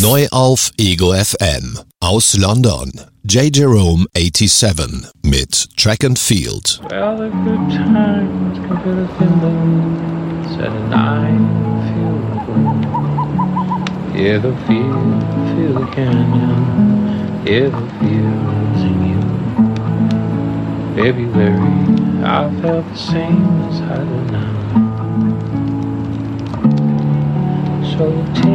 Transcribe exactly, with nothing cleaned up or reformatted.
Neu auf Ego F M. Aus London. J. Jerome siebenundachtzig mit Track and Field. Well, the good times can feel the feeling, said and I feel the gloom. Hear the feel, feel the canyon, hear the feels in you. February, I felt the same as I do now. So take